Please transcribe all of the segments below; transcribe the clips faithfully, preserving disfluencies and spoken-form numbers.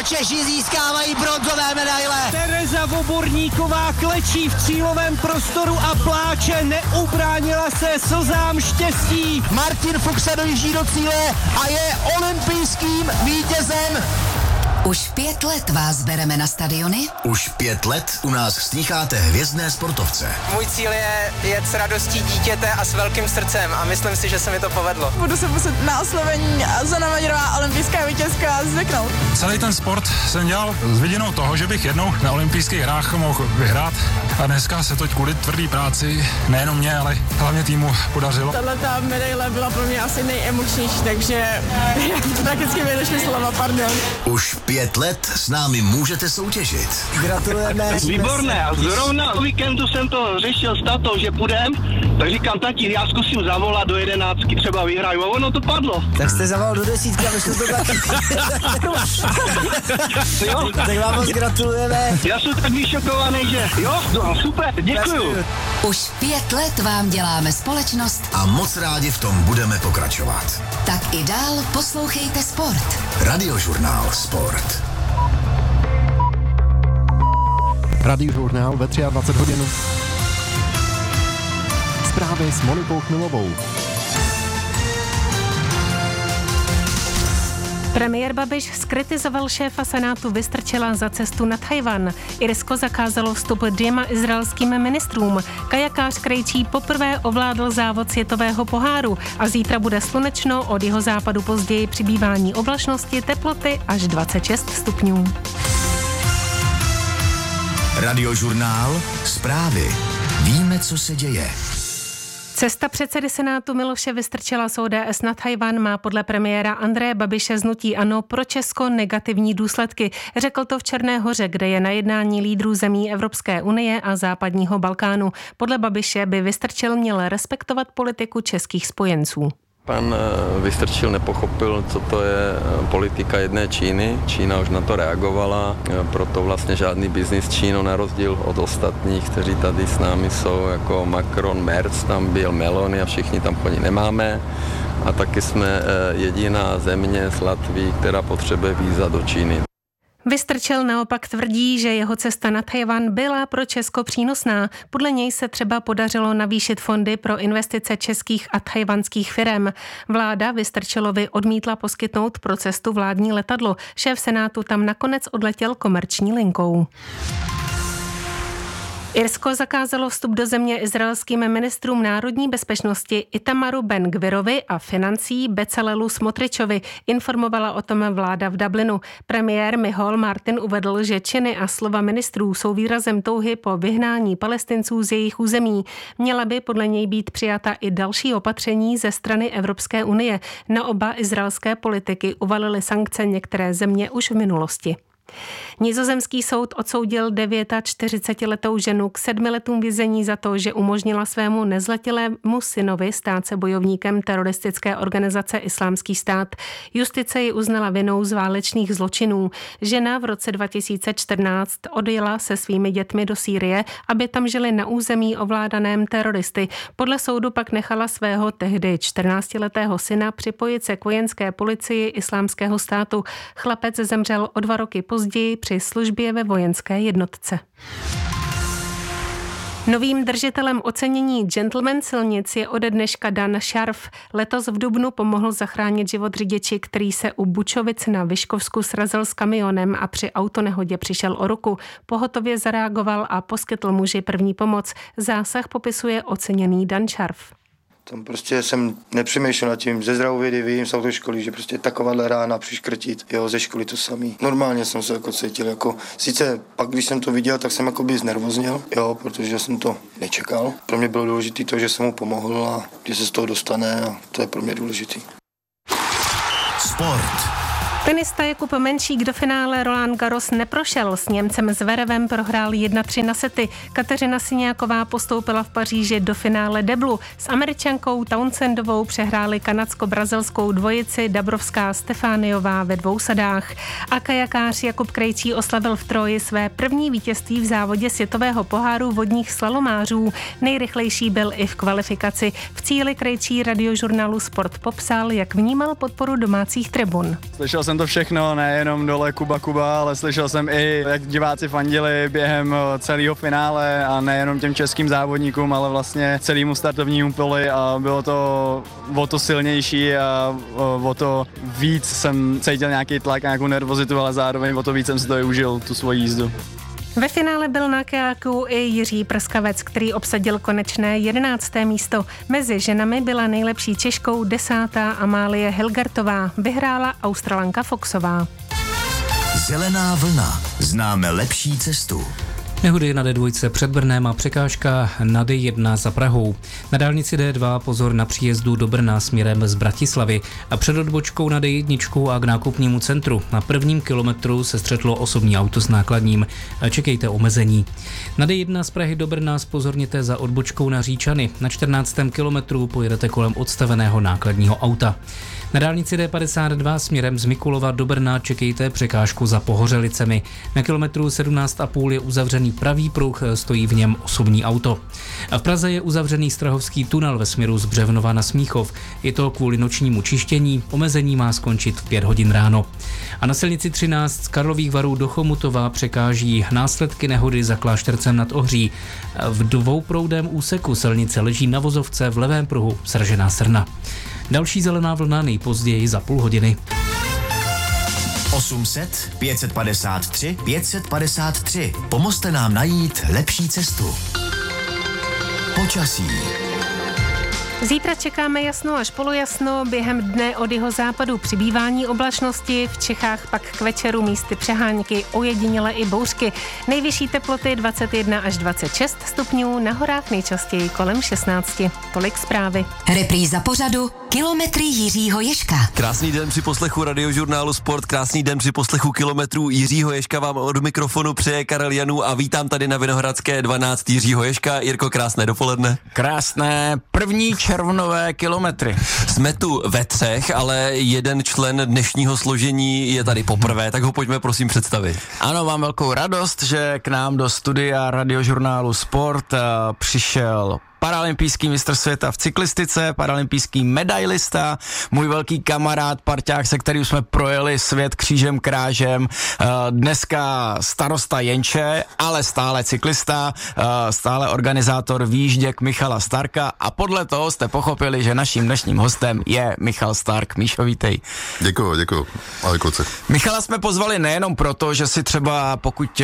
Češi získávají bronzové medaile. Tereza Voborníková klečí v cílovém prostoru a pláče, neubránila se slzám štěstí. Martin Fuchs dojíždí do cíle a je olympijským vítězem. Už pět let vás bereme na stadiony? Už pět let u nás slýcháte hvězdné sportovce. Můj cíl je jet s radostí dítěte a s velkým srdcem a myslím si, že se mi to povedlo. Budu se muset na oslovení Zana Maďarová, olympijská vítězka, zvyknout. Celý ten sport jsem dělal s vidinou toho, že bych jednou na olympijských hrách mohl vyhrát a dneska se to kvůli tvrdý práci nejenom mě, ale hlavně týmu podařilo. Tato medaile byla pro mě asi nejemočnější, takže prakticky mi došly slova, pardon. Už pět let s námi můžete soutěžit. Gratulujeme. Výborné, a zrovna o víkendu jsem to řešil s tatou, že půjdem, tak říkám, tati, já zkusím zavolat do jedenáctky, třeba vyhraju, a ono to padlo. Tak jste zavolal do desítky a vyšlo to taky. Jo? Tak vám moc gratulujeme. Já jsem tak vyšokovaný, že jo, no, super, děkuju. Už pět let vám děláme společnost A moc rádi v tom budeme pokračovat. tak i dál poslouchejte sport. Radiožurnál Sport. Radiožurnál ve dvacet tři hodin. Zprávy s Monikou Chmilovou. Premiér Babiš zkritizoval šéfa Senátu Vystrčila za cestu na Tchaj-wan. Irsko zakázalo vstup dvěma izraelským ministrům. Kajakář Krejčí poprvé ovládl závod světového poháru a zítra bude slunečno, od jeho západu později přibývání oblačnosti, teploty až dvacet šest stupňů. Radiožurnál Zprávy. Víme, co se děje. Cesta předsedy Senátu Miloše Vystrčila z O D S na Tchaj-wan má podle premiéra Andreje Babiše z hnutí ANO pro Česko negativní důsledky. Řekl to v Černé Hoře, kde je na jednání lídrů zemí Evropské unie a západního Balkánu. Podle Babiše by Vystrčil měl respektovat politiku českých spojenců. Pan Vystrčil nepochopil, co to je politika jedné Číny. Čína už na to reagovala, proto vlastně žádný biznis s Čínou na rozdíl od ostatních, kteří tady s námi jsou, jako Macron, Merz tam byl, Meloni a všichni tam chodí nemáme. A taky jsme jediná země s Latví, která potřebuje víza do Číny. Vystrčil naopak tvrdí, že jeho cesta na Tchaj-wan byla pro Česko přínosná. Podle něj se třeba podařilo navýšit fondy pro investice českých a tchajwanských firem. Vláda Vystrčilovi odmítla poskytnout pro cestu vládní letadlo. Šéf Senátu tam nakonec odletěl komerční linkou. Irsko zakázalo vstup do země izraelským ministrům národní bezpečnosti Itamaru Ben-Gvirovi a financí Becalelu Smotričovi, informovala o tom vláda v Dublinu. Premiér Michal Martin uvedl, že činy a slova ministrů jsou výrazem touhy po vyhnání Palestinců z jejich území. Měla by podle něj být přijata i další opatření ze strany Evropské unie. Na oba izraelské politiky uvalily sankce některé země už v minulosti. Nizozemský soud odsoudil čtyřicetidevítiletou ženu k sedmi letům vězení za to, že umožnila svému nezletilému synovi stát se bojovníkem teroristické organizace Islámský stát. Justice ji uznala vinou z válečných zločinů. Žena v roce dva tisíce čtrnáct odjela se svými dětmi do Sýrie, aby tam žili na území ovládaném teroristy. Podle soudu pak nechala svého tehdy čtrnáctiletého syna připojit se k vojenské policii Islámského státu. Chlapec zemřel o dva roky později při službě ve vojenské jednotce. Novým držitelem ocenění Gentleman silnic je ode dneška Dan Šarf. Letos v dubnu pomohl zachránit život řidiči, který se u Bučovic na Vyškovsku srazil s kamionem a při autonehodě přišel o ruku. Pohotově zareagoval a poskytl muži první pomoc. Zásah popisuje oceněný Dan Šarf. Tam prostě jsem nepřemýšlel nad tím, ze zdravovědy vím z autoškoly, že prostě takováhle rána přiškrtit, jo, ze školy to samý. Normálně jsem se jako cítil, jako, sice pak, když jsem to viděl, tak jsem jako by znervozněl, jo, protože jsem to nečekal. Pro mě bylo důležité to, že jsem mu pomohl a že se z toho dostane a to je pro mě důležitý. Sport. Tenista Jakub Menšík do finále Roland Garros neprošel. S Němcem Zverevem prohrál jedna tři na sety. Kateřina Siňáková postoupila v Paříži do finále deblu. S Američankou Townsendovou přehráli kanadsko-brazilskou dvojici Dabrovská Stefániová ve dvou sadách. A kajakář Jakub Krejčí oslavil v Troji své první vítězství v závodě světového poháru vodních slalomářů. Nejrychlejší byl i v kvalifikaci. V cíli Krejčí radiožurnálu Sport popsal, jak vnímal podporu domácích tribun. Slyšel jsem jsem to všechno, nejenom dole Kuba Kuba, ale slyšel jsem i, jak diváci fandili během celého finále a nejenom těm českým závodníkům, ale vlastně celému startovnímu poli a bylo to o to silnější a o to víc jsem cítil nějaký tlak, nějakou nervozitu, ale zároveň o to víc jsem si to i užil, tu svoji jízdu. Ve finále byl na kajaku i Jiří Prskavec, který obsadil konečné jedenácté místo. Mezi ženami byla nejlepší Češkou desátá Amálie Hilgertová. Vyhrála Australanka Foxová. Zelená vlna. Známe lepší cestu. Nehody na D dva před Brnem a překážka na D jedna za Prahou. Na dálnici D dva pozor na příjezdu do Brna směrem z Bratislavy a před odbočkou na D jedna a k nákupnímu centru. Na prvním kilometru se střetlo osobní auto s nákladním. Čekejte omezení. Na D jedna z Prahy do Brna zpozorněte za odbočkou na Říčany. Na čtrnáctém kilometru pojedete kolem odstaveného nákladního auta. Na dálnici D padesát dva směrem z Mikulova do Brna čekejte překážku za Pohořelicemi. Na kilometru sedmnáct a půl je uzavřený pravý pruh, stojí v něm osobní auto. A v Praze je uzavřený Strahovský tunel ve směru z Břevnova na Smíchov. Je to kvůli nočnímu čištění, omezení má skončit v pět hodin ráno. A na silnici třináct z Karlových Varů do Chomutova překáží následky nehody za Kláštercem nad Ohří. V dvouproudém úseku silnice leží na vozovce v levém pruhu sražená srna. Další zelená vlna nejpozději za půl hodiny. osm set, pět padesát tři, pět padesát tři. Pomozte nám najít lepší cestu. Počasí. Zítra čekáme jasno až polojasno, během dne od jeho západu přibývání oblačnosti, v Čechách pak k večeru místy přehánky, ojediněle i bouřky. Nejvyšší teploty dvacet jedna až dvacet šest stupňů, na horách nejčastěji kolem šestnáct. Tolik zprávy. Repríza pořadu Kilometry Jiřího Ježka. Krásný den při poslechu Radiožurnálu Sport, krásný den při poslechu Kilometrů Jiřího Ježka vám od mikrofonu přeje Karel Janů a vítám tady na Vinohradské dvanáct Jiřího Ježka. Jirko, krásné dopoledne. Krásné první červnové kilometry. Jsme tu ve třech, ale jeden člen dnešního složení je tady poprvé, tak ho pojďme prosím představit. Ano, mám velkou radost, že k nám do studia Radiožurnálu Sport uh, přišel paralympijský mistr světa v cyklistice, paralympijský medailista, můj velký kamarád, parťák, se kterým jsme projeli svět křížem krážem, dneska starosta Jenče, ale stále cyklista, stále organizátor výjížděk Michala Starka a podle toho jste pochopili, že naším dnešním hostem je Michal Stark. Míšo, vítej. Děkuju, děkuju. Ahoj kluci. Michala jsme pozvali nejenom proto, že si třeba pokud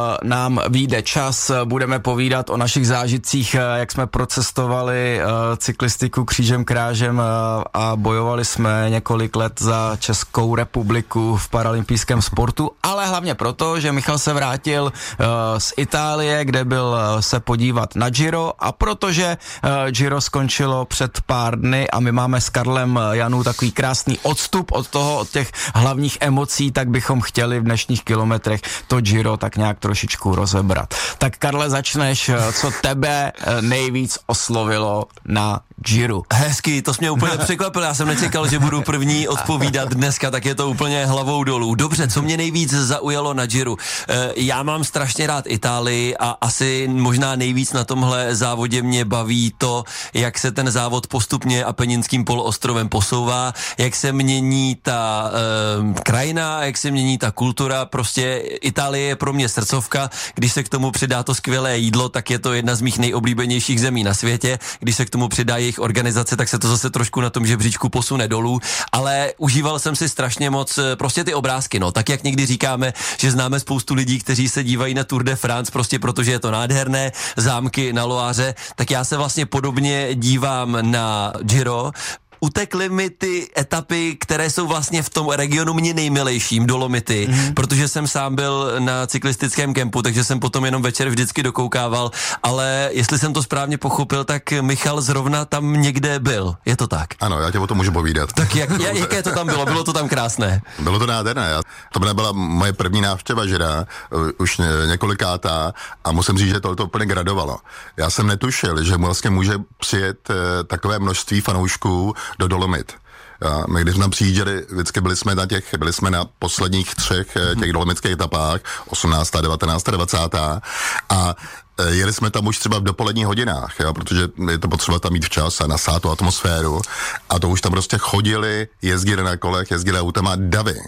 nám vyjde čas, budeme povídat o našich zážitcích, jak jsme procestovali uh, cyklistiku křížem krážem uh, a bojovali jsme několik let za Českou republiku v paralympijském sportu, ale hlavně proto, že Michal se vrátil uh, z Itálie, kde byl uh, se podívat na Giro a protože uh, Giro skončilo před pár dny a my máme s Karlem Janů takový krásný odstup od toho, od těch hlavních emocí, tak bychom chtěli v dnešních kilometrech to Giro tak nějak trošičku rozebrat. Tak Karle, začneš, uh, co tebe uh, nejvíc oslovilo na Giro. Hezky, to jsi mě úplně překvapil, já jsem nečekal, že budu první odpovídat dneska, tak je to úplně hlavou dolů. Dobře, co mě nejvíc zaujalo na Giro? Já mám strašně rád Itálii a asi možná nejvíc na tomhle závodě mě baví to, jak se ten závod postupně Apeninským poloostrovem posouvá, jak se mění ta eh, krajina, jak se mění ta kultura, prostě Itálie je pro mě srdcovka, když se k tomu přidá to skvělé jídlo, tak je to jedna z mých nejoblíbenějších zemí na světě, když se k tomu přidá jejich organizace, tak se to zase trošku na tom žebříčku posune dolů, ale užíval jsem si strašně moc prostě ty obrázky, no, tak jak někdy říkáme, že známe spoustu lidí, kteří se dívají na Tour de France prostě protože je to nádherné, zámky na Loáře, tak já se vlastně podobně dívám na Giro. Utekly mi ty etapy, které jsou vlastně v tom regionu mě nejmilejším, Dolomity, mm-hmm. protože jsem sám byl na cyklistickém kempu, takže jsem potom jenom večer vždycky dokoukával, ale jestli jsem to správně pochopil, tak Michal zrovna tam někde byl, je to tak? Ano, já tě o tom můžu povídat. Tak jak, jaké to tam bylo? Bylo to tam krásné? Bylo to nádherné, to byla moje první návštěva Gira, už několikátá a musím říct, že to, to úplně gradovalo. Já jsem netušil, že vlastně může přijet takové množství fanoušků do Dolomit. Já, my když jsme tam přijížděli, vždycky byli jsme na těch, byli jsme na posledních třech těch dolomitských etapách, osmnáctá, devatenáctá, dvacátá a jeli jsme tam už třeba v dopoledních hodinách, jo, protože je to potřeba tam mít včas a nasát tu atmosféru a to už tam prostě chodili, jezdili na kolech, jezdili autama davy.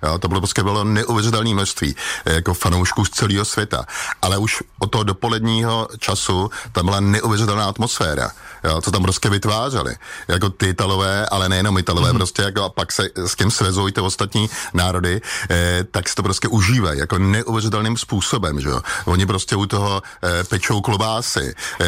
Jo, to bylo prostě bylo neuvěřitelné množství jako fanoušků z celého světa. Ale už od toho dopoledního času tam byla neuvěřitelná atmosféra, jo, co tam prostě vytvářeli. Jako ty Italové, ale nejenom Italové, mm. prostě jako a pak se s tím svezují ty ostatní národy, eh, tak si to prostě užívají jako neuvěřitelným způsobem, že jo. Oni prostě u toho eh, pečou klobásy, eh,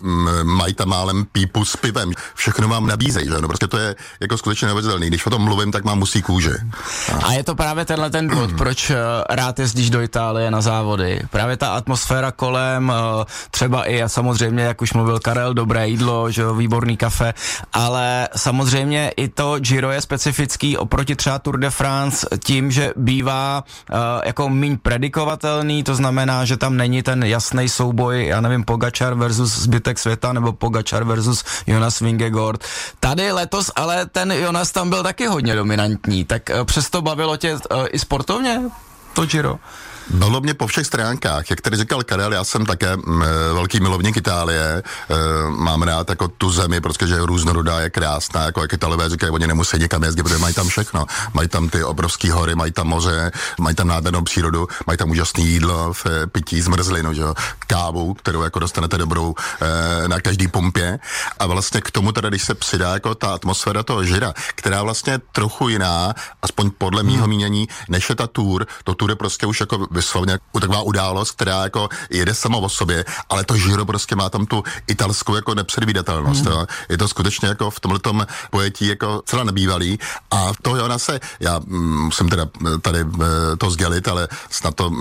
mají tam málem pípu s pivem, všechno vám nabízejí, že jo. No prostě to je jako skutečně neuvěřitelný. Když o tom mluvím, tak mám musí kůži. A je to právě tenhle ten důvod, proč rád jezdíš do Itálie na závody. Právě ta atmosféra kolem, třeba i a samozřejmě, jak už mluvil Karel, dobré jídlo, že jo, výborný kafe, ale samozřejmě i to Giro je specifický oproti třeba Tour de France tím, že bývá uh, jako míň predikovatelný, to znamená, že tam není ten jasný souboj, já nevím, Pogačar versus zbytek světa, nebo Pogačar versus Jonas Vingegaard. Tady letos ale ten Jonas tam byl taky hodně dominantní, tak uh, přesto bavilo tě uh, i sportovně to Giro? Bylo mě po všech stránkách, jak tady říkal Karel, já jsem také m, velký milovník Itálie, e, mám rád jako tu zemi, protože je různorodá, je krásná, jako jak Italové říkají, oni nemusí někam jezdit, protože mají tam všechno, mají tam ty obrovské hory, mají tam moře, mají tam nádhernou přírodu, mají tam úžasné jídlo, v, pití, zmrzlinu, že? Kávu, kterou jako dostanete dobrou e, na každý pumpě a vlastně k tomu teda, když se přidá jako ta atmosféra toho Gira, která vlastně trochu jiná, aspoň podle mýho mínění, než je ta Tour, to Tour je prostě už jako vyslovně taková událost, která jako jede sama o sobě, ale to Giro prostě má tam tu italskou jako nepředvídatelnost. Mm. Jo. Je to skutečně jako v tomhletom pojetí jako celá nebývalý a to Jona se, já musím teda tady to sdělit, ale snad to uh,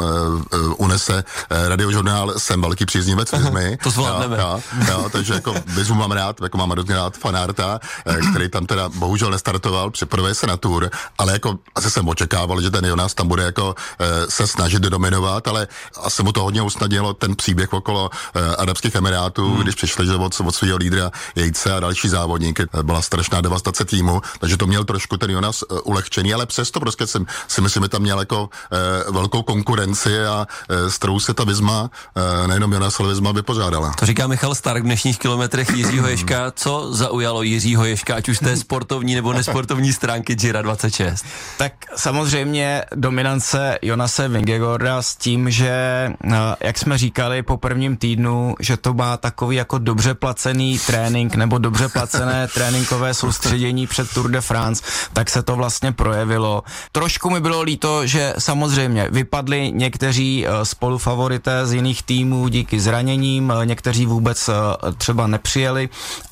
unese uh, radiožurnál, jsem velký příznivec Vizmy. To zvládneme. Jo, jo, jo, takže jako Vizmu mám rád, jako mám hrozně rád fanárta, který tam teda bohužel nestartoval, připravuje se na Tour, ale jako asi jsem očekával, že ten Jonas tam bude jako uh, se snažit dominovat, ale asi mu to hodně usnadnilo ten příběh okolo uh, Arabských Emirátů, hmm. když přišli že od, od svého lídra Jejce a další závodníky. Byla strašná devastace týmu, takže to měl trošku ten Jonas uh, ulehčený, ale přesto prostě si, si myslím, že tam měl jako uh, velkou konkurenci a uh, s kterou se ta Vizma, uh, nejenom Jonas, ale Vizma vypořádala. To říká Michal Stark v dnešních kilometrech Jiřího Ježka. Co zaujalo Jiřího Ježka, ať už z té sportovní nebo nesportovní stránky Gira dvacet šest? Tak samozřejmě dominance Jonase Vingegaarda s tím, že jak jsme říkali po prvním týdnu, že to má takový jako dobře placený trénink nebo dobře placené tréninkové soustředění před Tour de France, tak se to vlastně projevilo. Trošku mi bylo líto, že samozřejmě vypadli někteří spolufavorité z jiných týmů díky zraněním, někteří vůbec třeba nepřijeli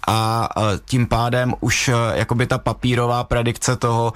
a tím pádem už jakoby ta papírová predikce toho,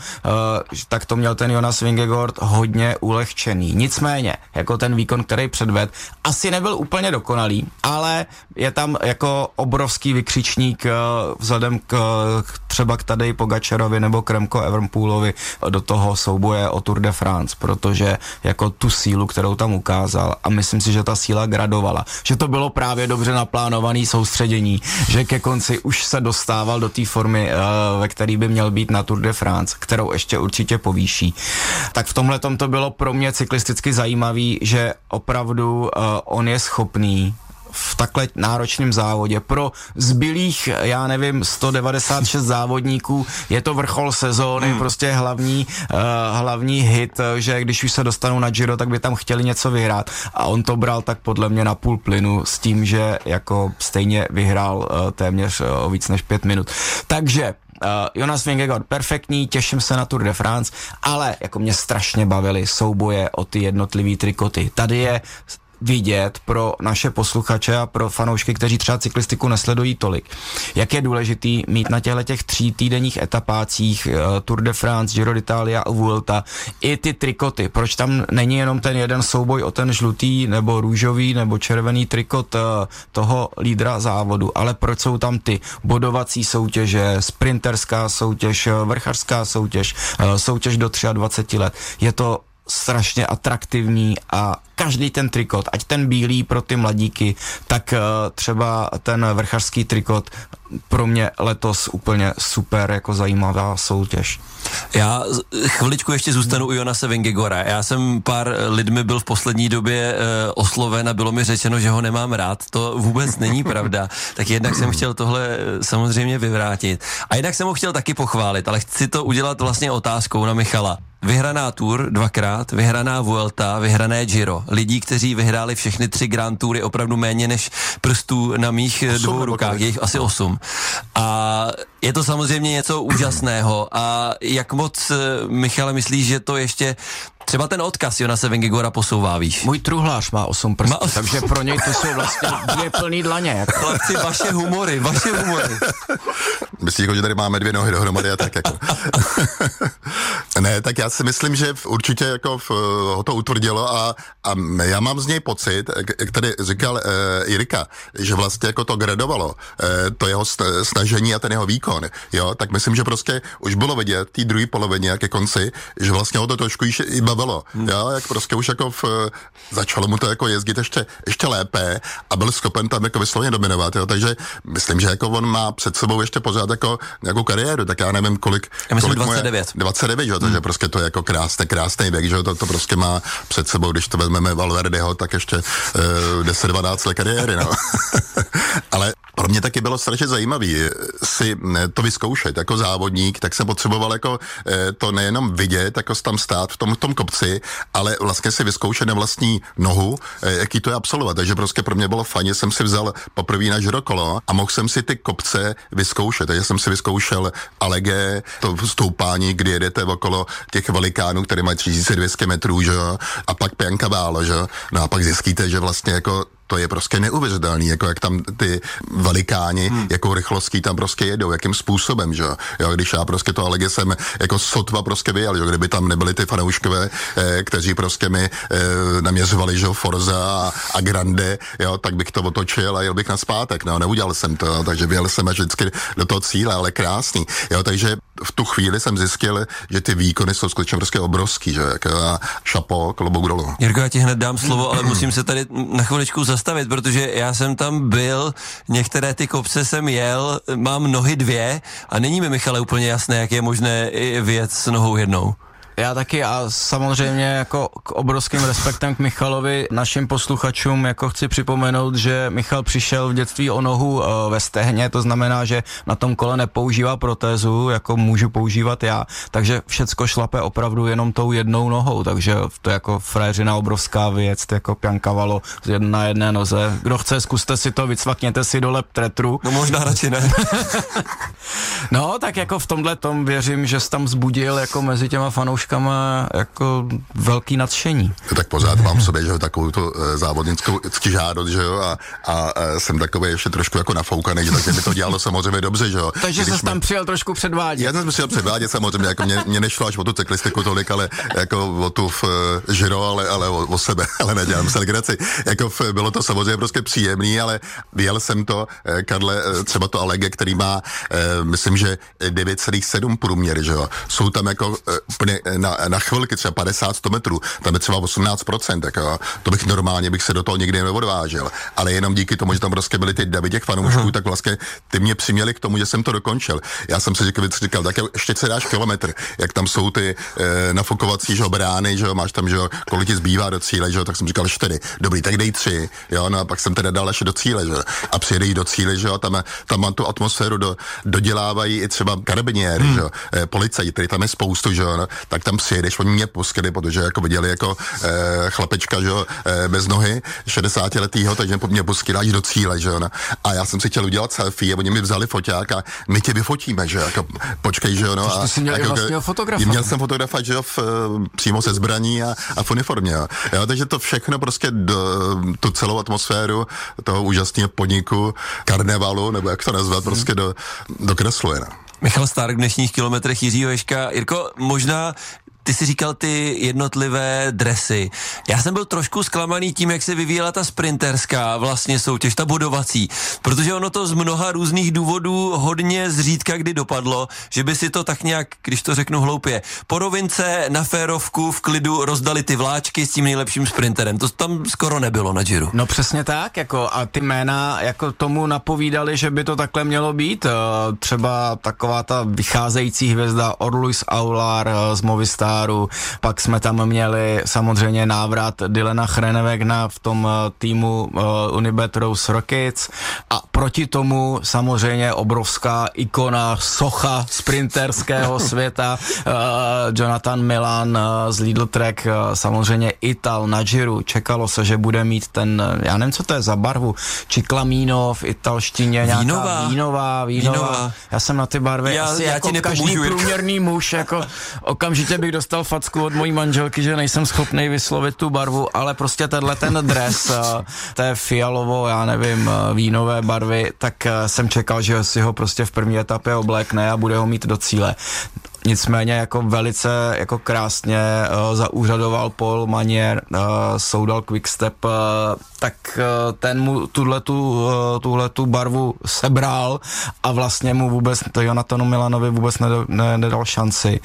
tak to měl ten Jonas Vingegaard hodně ulehčený. Nicméně, jako ten výkon, který předved, asi nebyl úplně dokonalý, ale je tam jako obrovský vykřičník vzhledem k, třeba k Tadeji Pogačarovi nebo k Remco Evenepoelovi do toho souboje o Tour de France, protože jako tu sílu, kterou tam ukázal, a myslím si, že ta síla gradovala, že to bylo právě dobře naplánované soustředění, že ke konci už se dostával do té formy, ve který by měl být na Tour de France, kterou ještě určitě povýší. Tak v tomhle tom to bylo pro mě cyklisticky zajímavý, že opravdu uh, on je schopný v takhle náročném závodě. Pro zbylých, já nevím, sto devadesát šest závodníků je to vrchol sezóny, hmm. prostě hlavní, uh, hlavní hit, že když už se dostanou na Giro, tak by tam chtěli něco vyhrát. A on to bral tak podle mě na půl plynu s tím, že jako stejně vyhrál uh, téměř uh, o víc než pět minut. Takže Uh, Jonas Vingegaard perfektní, těším se na Tour de France, ale jako mě strašně bavily souboje o ty jednotlivý trikoty. Tady je vidět pro naše posluchače a pro fanoušky, kteří třeba cyklistiku nesledují tolik, jak je důležitý mít na těchto těch tří týdenních etapácích uh, Tour de France, Giro d'Italia a Vuelta i ty trikoty. Proč tam není jenom ten jeden souboj o ten žlutý nebo růžový nebo červený trikot uh, toho lídra závodu, ale proč jsou tam ty bodovací soutěže, sprinterská soutěž, vrchařská soutěž, uh, soutěž do dvacet tři let. Je to strašně atraktivní a každý ten trikot, ať ten bílý pro ty mladíky, tak třeba ten vrchařský trikot, pro mě letos úplně super jako zajímavá soutěž. Já chviličku ještě zůstanu u Jonase Vingegaarda. Já jsem pár lidmi byl v poslední době e, osloven a bylo mi řečeno, že ho nemám rád. To vůbec není pravda. Tak jednak jsem chtěl tohle samozřejmě vyvrátit. A jednak jsem ho chtěl taky pochválit, ale chci to udělat vlastně otázkou na Michala. Vyhraná Tour dvakrát, vyhraná Vuelta, vyhrané Giro. Lidí, kteří vyhráli všechny tři Grand Toury opravdu méně než prstů na mých osm dvou rukách, je jich asi osm. A je to samozřejmě něco úžasného. A jak moc, Michale, myslíš, že to ještě třeba ten odkaz Jonase Vingegaarda posouvá, víš? Můj truhlář má osm prstů, má... takže pro něj to jsou vlastně dvě plný dlaně. Jako. Chlapci, vaše humory, vaše humory. Myslíš, že tady máme dvě nohy dohromady a tak jako. Ne, tak já si myslím, že určitě jako v, ho to utvrdilo a, a já mám z něj pocit, jak tady říkal e, Jirka, že vlastně jako to gradovalo, e, to jeho snažení a ten jeho výkon, jo, tak myslím, že prostě už bylo vidět té druhé polovině, jak ke konci, že vlastně ho to trošku i bavilo, hmm. jo, jak prostě už jako v, začalo mu to jako jezdit ještě, ještě lépe a byl schopen tam jako vyslovně dominovat, jo, takže myslím, že jako on má před sebou ještě pořád jako nějakou kariéru, tak já nevím kolik. Já myslím kolik dvacet devět. dvacet devět, jo, takže hmm. prostě to je jako krásný, krásný věk, že jo, to, to prostě má před sebou, když to vezmeme Valverdeho, tak ještě uh, deset dvanáct let kariéry, no. Ale pro mě taky bylo strašně zajímavý si to vyzkoušet jako závodník, tak jsem potřeboval jako to nejenom vidět, jako tam stát v tom, v tom kopci, ale vlastně si vyzkoušet na vlastní nohu, jaký to je absolvovat. Takže prostě pro mě bylo fajn, že jsem si vzal poprvé na žirokolo a mohl jsem si ty kopce vyzkoušet. Takže jsem si vyzkoušel Alege, to stoupání, kdy jedete okolo těch velikánů, které mají tři tisíce dvě stě metrů, že jo, a pak Piancavallo, že jo. No a pak zjistíte, že vlastně jako to je prostě neuvěřitelný, jako jak tam ty velikáni, hmm. jakou rychlostí tam prostě jedou, jakým způsobem, že jo, když já prostě to Alege jsem jako sotva prostě vyjel, že kdyby tam nebyli ty fanouškové, eh, kteří prostě mi eh, naměřovali, že Forza a, a Grande, jo, tak bych to otočil a jel bych na zpátek, no, neudělal jsem to, takže vyjel jsem až vždycky do toho cíle, ale krásný, jo, takže v tu chvíli jsem zjistil, že ty výkony jsou skutečně prostě obrovský, že jako a šapo, klobouk dolů. Jirko, já ti hned dám slovo, ale musím se tady na chviličku zastavit, protože já jsem tam byl, některé ty kopce jsem jel, mám nohy dvě a není mi, Michale, úplně jasné, jak je možné vyjet s nohou jednou. Já taky a samozřejmě jako k obrovským respektem k Michalovi, našim posluchačům jako chci připomenout, že Michal přišel v dětství o nohu uh, ve stehně, to znamená, že na tom kole nepoužívá protézu, jako můžu používat já, takže všecko šlape opravdu jenom tou jednou nohou, takže to je jako frajeřina obrovská věc, to jako Piancavallo na jedné noze. Kdo chce, zkuste si to, vycvakněte si dole tretru. No možná radši ne. No, tak jako v tomhle tom věřím, že jsi tam vzbudil jako mezi těma fanouškama jako velký nadšení. Tak pořád mám v sobě, že jo, takovou tu závodnickou žádost, že jo, a, a, a jsem takový ještě trošku jako nafoukaný, že takže mi to dělalo samozřejmě dobře, že jo. Takže jsi tam přijel trošku předvádět. Já jsem přijel předvádět samozřejmě, jako mě, mě nešlo až o tu cyklistiku tolik, ale jako o tu v Giro, ale, ale o, o sebe, ale nedělám se legraci. Jako v, bylo to samozřejmě prostě příjemný, ale vyjel jsem to, Karle, třeba to Alege, který má, myslím, že devět celá sedm průměr, že jo. Jsou tam jako úplně na, na chvilky třeba padesát sto metrů, tam je třeba osmnáct procent, tak jo. To bych normálně bych se do toho nikdy neodvážil, ale jenom díky tomu, že tam prostě byly ty davy těch fanoušků, uh-huh. tak vlastně ty mě přiměli k tomu, že jsem to dokončil. Já jsem si říkal, říkal tak ještě se dáš kilometr, jak tam jsou ty e, nafukovací, že jo, brány, že jo, máš tam, že jo, kolik ti zbývá do cíle, že jo, tak jsem říkal čtyři, dobrý, tak dej tři, jo, no a pak jsem teda dal ještě do cíle, že jo, a přijedeš do cíle, že jo, tam, tam mám tu atmosféru, do, dodělávají i třeba karabiniéry, hmm. že jo, e, policajti, který tam je spoustu, že jo, no, tak tam přijedeš, oni mě poskyli, protože jako viděli jako e, chlapečka, že jo, e, bez nohy, šedesátiletýho, takže mě poskyláš do cíle, že jo, no. A já jsem si chtěl udělat selfie a oni mi vzali foťák a my tě vyfotíme, že jo, jako počkej, že jo, no. A, ty jsi měl jako, vlastního fotografa. Měl jsem fotografa, že jo, v, přímo se zbraní a, a v uniformě, jo. jo. Takže to všechno prostě do, tu celou atmosféru toho úžasného podniku, karnevalu, nebo jak to nazvat, hmm. prostě do, dokresluje, no. Michal Stark v dnešních kilometrech Jiřího Ježka. Jirko, možná ty si říkal ty jednotlivé dresy. Já jsem byl trošku zklamaný tím, jak se vyvíjela ta sprinterská vlastně soutěž, ta bodovací, protože ono to z mnoha různých důvodů hodně zřídka kdy dopadlo, že by si to tak nějak, když to řeknu hloupě, po rovince na férovku v klidu rozdali ty vláčky s tím nejlepším sprinterem. To tam skoro nebylo na Giro. No přesně tak, jako a ty jména jako tomu napovídali, že by to takhle mělo být. Třeba taková ta vycházející hvězda Orluis Aular z Movistaru, pak jsme tam měli samozřejmě návrat Dylana Groenewegna v tom týmu Unibet Rose Rockets a proti tomu samozřejmě obrovská ikona, socha sprinterského světa Jonathan Milan z Lidl Trek, samozřejmě Ital na Giro. Čekalo se, že bude mít ten, já nevím, co to je za barvu, Ciclamino v italštině, nějaká vínová, vínová, vínová. vínová. Já jsem na ty barvy já, asi já jako každý průměrný muž, jako okamžitě bych dostal facku od mojí manželky, že nejsem schopný vyslovit tu barvu, ale prostě tenhle ten dres, té fialovo, já nevím, vínové barvy, tak jsem čekal, že si ho prostě v první etapě oblékne a bude ho mít do cíle. Nicméně jako velice jako krásně uh, zaúřadoval Paul Manier, uh, Soudal Quickstep, uh, tak uh, ten mu tuhletu, uh, tuhletu barvu sebral a vlastně mu vůbec, to Jonathanu Milanovi vůbec nedal, ne, nedal šanci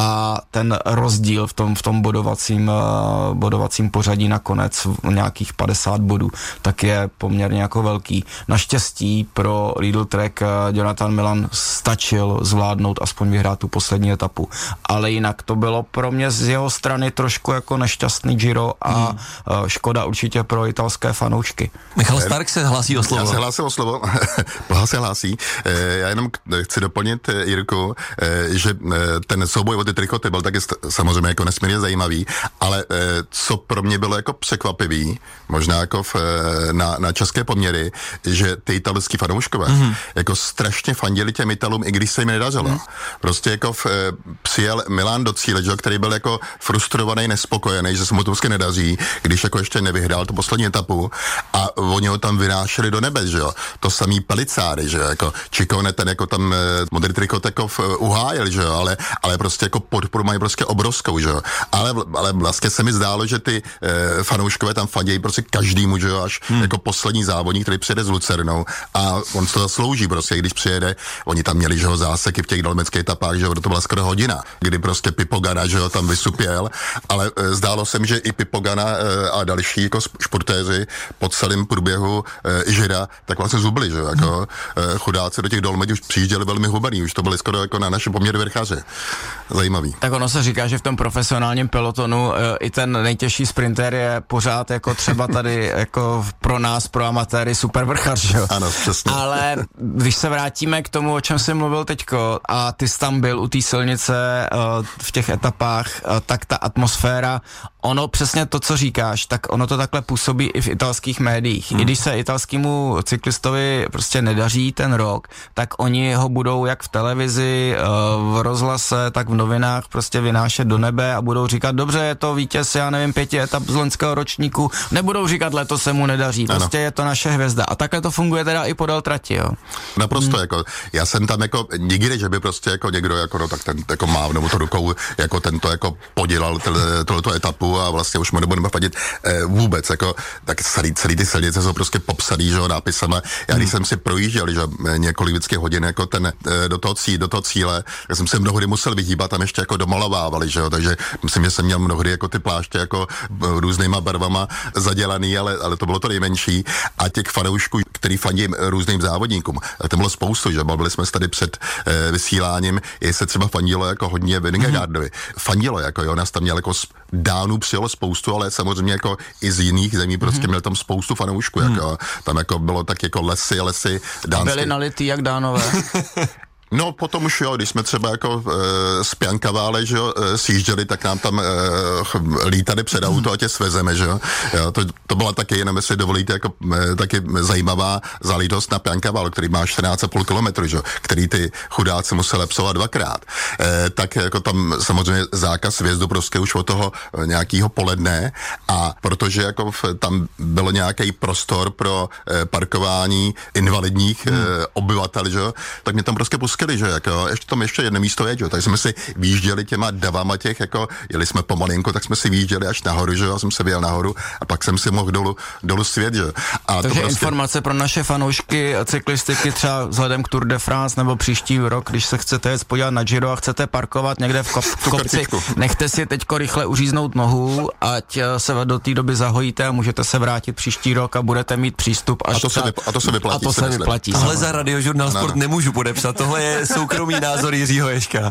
a ten rozdíl v tom, v tom bodovacím, uh, bodovacím pořadí nakonec nějakých padesát bodů, tak je poměrně jako velký. Naštěstí pro Lidl Trek uh, Jonathan Milan stačil zvládnout aspoň vyhrát tu poslední etapu, ale jinak to bylo pro mě z jeho strany trošku jako nešťastný Giro a hmm. škoda určitě pro italské fanoušky. Michal Stark se hlásí o slovo. Já se hlásím o slovo, Blaha se hlásí. Já jenom chci doplnit, Jirku, že ten souboj o ty trikoty byl taky samozřejmě jako nesmírně zajímavý, ale co pro mě bylo jako překvapivý, možná jako v, na, na české poměry, že ty italský fanouškové mm-hmm. jako strašně fandili těm Italům, i když se jim nedařilo. Mm. Prostě jako v, přijel Milan do cíle, že, který byl jako frustrovaný, nespokojený, že se mu to prostě nedaří, když jako ještě nevyhrál tu poslední etapu a oni ho tam vynášeli do nebe, že jo. To samý Pelicáry, že jo, jako Ciccone ten jako tam modrý trikot jako v, uhájil, že jo, ale, ale prostě jako podporu mají prostě obrovskou, že jo. Ale, ale vlastně se mi zdálo, že ty e, fanouškové tam fandějí prostě každému, že jo, až hmm. jako poslední závodník, který přijede s Lucernou a on to zaslouží prostě, když přijede, oni tam měli, že jo, záseky v těch dalmeckých etapách, že jo, to byla skoro hodina, kdy prostě Pipogana, že jo, tam vysupěl, ale e, zdálo se mi, že i Pipogana e, a další jako športéři po celém průběhu e, Žira, tak vlastně zubli, že jo, jako e, chudáci do těch Dolmeti už přijížděli velmi hubený, už to byli skoro jako na našem poměru vrchaře. Zajímavý. Tak ono se říká, že v tom profesionálním pelotonu e, i ten nejtěžší sprinter je pořád jako třeba tady jako pro nás, pro amatéry super vrchař, že jo? Ano, přesně. Ale když se vrátíme k tomu, o čem jsem mluvil teďko a ty jsi tam byl u té silnice uh, v těch etapách, uh, tak ta atmosféra, ono přesně to, co říkáš, tak ono to takhle působí i v italských médiích. Hmm. I když se italskému cyklistovi prostě nedaří ten rok, tak oni ho budou jak v televizi, uh, v rozhlase, tak v novinách prostě vynášet do nebe a budou říkat, dobře, je to vítěz, já nevím, pěti etap z loňského ročníku, nebudou říkat, letos se mu nedaří, prostě ano. Je to naše hvězda. A takhle to funguje teda i podél trati, jo. Naprosto, hmm. jako, já jsem tam jako nikdy, že by prostě jako někdo jako, no, tak ten jako mávnou to rukou, jako tento jako podělal tohleto etapu a vlastně už mu nebudeme fadit eh, vůbec, jako, tak celý, celý ty silnice jsou prostě popsaný, že jo, nápisama. Já když hmm. jsem si projížděl, že několik vždycky hodin jako ten eh, do toho, cí, do toho cíle, tak jsem se mnohdy musel vyhýbat, tam ještě jako domalovávali, že jo, takže myslím, že jsem měl mnohdy jako ty pláště jako různýma barvama zadělaný, ale, ale to bylo to nejmenší a těch fanoušků, který fandí různým závodníkům, tak to bylo spoustu, že bavili jsme se tady před eh, vysíláním, jestli se třeba fandilo jako hodně Vingegaardovi. Mm-hmm. Fandilo, jako jo, nás tam měl jako dánů přijelo spoustu, ale samozřejmě jako i z jiných zemí prostě mm-hmm. měl tam spoustu fanoušků, mm. jako tam jako bylo tak jako lesy, lesy dánské. Byli nalitý jak Dánové. No potom už jo, když jsme třeba jako e, z Piancavále, že jo, e, sjížděli, tak nám tam e, lítali před auto a tě svezeme, že jo. jo to, to byla taky, jenom jestli dovolíte, jako e, taky zajímavá záležitost na Piancavále, který má čtrnáct celá pět kilometru, že jo, který ty chudáci museli psovat dvakrát. E, tak jako tam samozřejmě zákaz vjezdu prostě už od toho nějakého poledne a protože jako v, tam bylo nějaký prostor pro e, parkování invalidních hmm. e, obyvatel, že jo, tak mě tam prostě pustili. skvělý, že jako, ještě tam ještě jedno místo je, že? Tak jsme si výjížděli těma davama těch, jako, jeli jsme pomalinko, tak jsme si výjížděli až nahoru, že? Já jsem se vyjel nahoru a pak jsem si mohl dolů, dolů svět, že? A takže to prostě... informace pro naše fanoušky cyklistiky třeba vzhledem k Tour de France nebo příští rok, když se chcete jet podívat na Giro a chcete parkovat někde v, kop, v kopci, nechte si teďko rychle uříznout nohu, ať se do té doby zahojíte a můžete se vrátit příští rok a budete mít přístup až a to se, vyp- a to se vyplatí. A to se vyplatí. Tohle za Radiožurnál Sport nemůžu podepsat, tohle je soukromý názor Jiřího Ježka.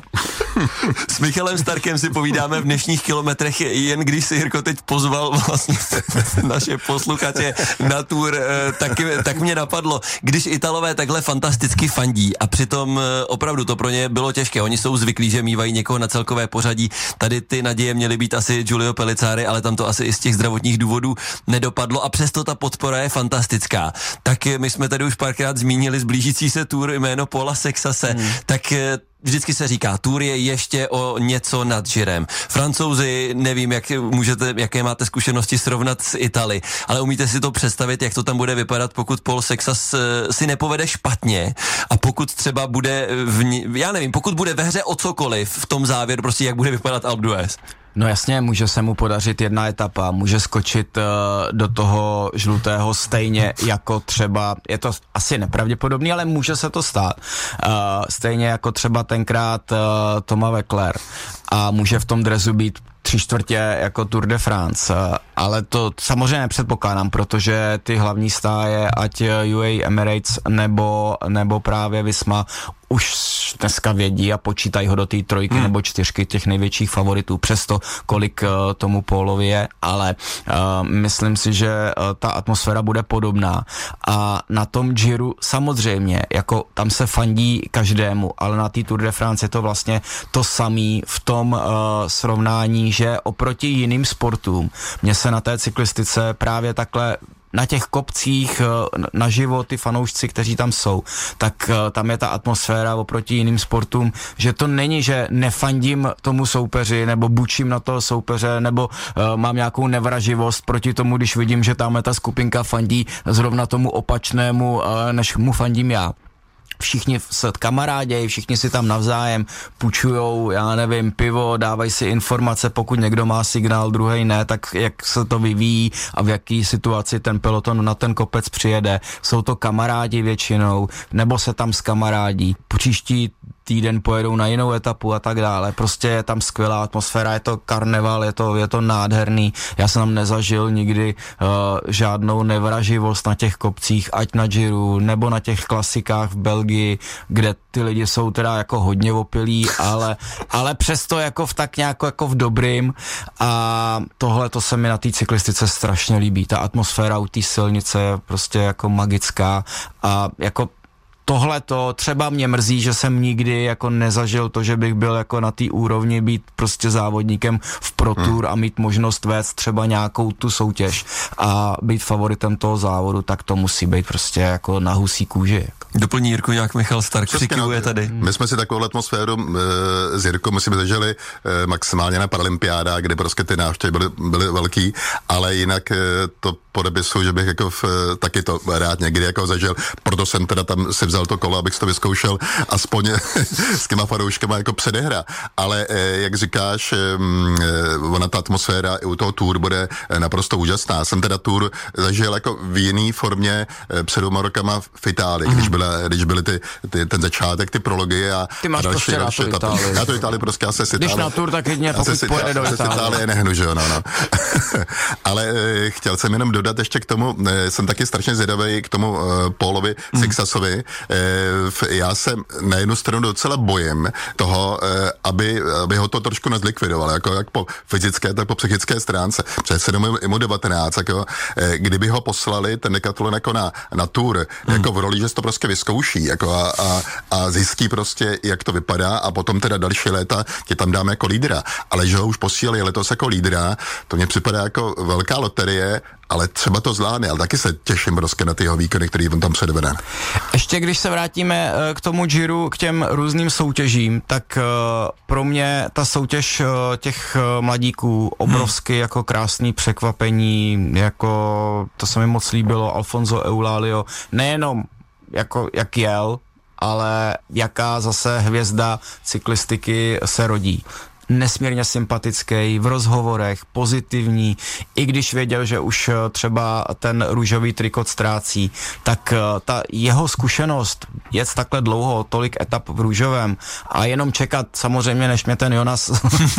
S Michalem Starkem si povídáme v dnešních kilometrech, jen když si Jirko teď pozval vlastně naše posluchače na Tour, tak, tak mě napadlo, když Italové takhle fantasticky fandí a přitom opravdu to pro ně bylo těžké, oni jsou zvyklí, že mívají někoho na celkové pořadí, tady ty naděje měly být asi Giulio Pellizzari, ale tam to asi i z těch zdravotních důvodů nedopadlo a přesto ta podpora je fantastická. Tak my jsme tady už párkrát zmínili zblížící se Tour jméno Paula Sexase, hmm. tak vždycky se říká, Tour je ještě o něco nad Girem. Francouzi, nevím, jak můžete, jaké máte zkušenosti srovnat s Itali, ale umíte si to představit, jak to tam bude vypadat, pokud Paul Sexas si nepovede špatně a pokud třeba bude, v, já nevím, pokud bude ve hře o cokoliv v tom závěru, prostě jak bude vypadat Alpe d'Huez. No jasně, může se mu podařit jedna etapa, může skočit uh, do toho žlutého stejně jako třeba, je to asi nepravděpodobný, ale může se to stát, uh, stejně jako třeba tenkrát uh, Thomas Voeckler a může v tom dresu být tři čtvrtě jako Tour de France, ale to samozřejmě nepředpokládám, protože ty hlavní stáje, ať U A E Emirates nebo, nebo právě Visma, už dneska vědí a počítají ho do té trojky hmm. nebo čtyřky těch největších favoritů, přesto kolik uh, tomu Paulovi je, ale uh, myslím si, že uh, ta atmosféra bude podobná a na tom Giru samozřejmě, jako tam se fandí každému, ale na té Tour de France je to vlastně to samý v tom uh, srovnání, že oproti jiným sportům mě se na té cyklistice právě takhle na těch kopcích naživo ty fanoušci, kteří tam jsou, tak tam je ta atmosféra oproti jiným sportům, že to není, že nefandím tomu soupeři, nebo bučím na toho soupeře, nebo uh, mám nějakou nevraživost proti tomu, když vidím, že tam ta skupinka fandí zrovna tomu opačnému, uh, než mu fandím já. Všichni se kamarádějí, všichni si tam navzájem půjčujou, já nevím, pivo, dávají si informace, pokud někdo má signál, druhý ne, tak jak se to vyvíjí a v jaký situaci ten peloton na ten kopec přijede. Jsou to kamarádi většinou, nebo se tam skamarádí. Příští týden pojedou na jinou etapu a tak dále. Prostě je tam skvělá atmosféra, je to karneval, je to, je to nádherný. Já jsem tam nezažil nikdy uh, žádnou nevraživost na těch kopcích, ať na Giru, nebo na těch klasikách v Belgii, kde ty lidi jsou teda jako hodně opilí, ale, ale přesto jako v tak nějak jako v dobrým a tohle to se mi na té cyklistice strašně líbí. Ta atmosféra u té silnice je prostě jako magická a jako tohle to třeba mě mrzí, že jsem nikdy jako nezažil to, že bych byl jako na té úrovni být prostě závodníkem v Pro Tour hmm. a mít možnost vést třeba nějakou tu soutěž a být favoritem toho závodu, tak to musí být prostě jako na husí kůži. Doplní Jirku nějak Michal Stark, přikivuje tady. My jsme si takovou atmosféru e, s Jirkou musím zažili e, maximálně na Paralympiádách, kde prostě ty návštěvy byly, byly velký, ale jinak e, to podepisu, že bych jako v, taky to rád někdy jako zažil, proto jsem teda tam si vzal to kolo, abych si to vyzkoušel aspoň s těma fanouškama jako předehra, ale e, jak říkáš, e, ona ta atmosféra i u toho Tour bude naprosto úžasná. Jsem teda Tour zažil jako v jiný formě e, před dvěma rokama v Itálii, mm. když byla když byly ty, ty, ten začátek, ty prology a ty máš a další, prostě další, na to Itálii. Já to Itálii prostě asi si Když na Tour, tak jedině pokud si, pojede do Itálie. Itálie nehnu, že jo, no, no. Ale e, chtěl jsem jenom dodat ještě k tomu, e, jsem taky strašně zvědavý k tomu e, Paulovi mm. Sexasovi. E, v, já se na jednu stranu docela bojím toho, e, aby, aby ho to trošku nezlikvidoval, jako jak po fyzické, tak po psychické stránce. Přes se domů i mu devatenáct, jako, e, kdyby ho poslali ten Decathlon jako na, na Tour, mm. jako v roli, že to prostě vyzkouší jako a, a, a zjistí prostě, jak to vypadá a potom teda další léta tě tam dáme jako lídra. Ale že ho už posílali letos jako lídra, to mně připadá jako velká loterie, ale třeba to zvládne, ale taky se těším prostě na ty jeho výkony, který on tam předvede. Ještě když se vrátíme k tomu Giru, k těm různým soutěžím, tak pro mě ta soutěž těch mladíků obrovsky hmm. jako krásný překvapení, jako to se mi moc líbilo, Alfonso Eulalio, nejenom jako jak jel, ale jaká zase hvězda cyklistiky se rodí. Nesmírně sympatický, v rozhovorech, pozitivní, i když věděl, že už třeba ten růžový trikot ztrácí, tak ta jeho zkušenost jet takhle dlouho, tolik etap v růžovém a jenom čekat samozřejmě, než mě ten Jonas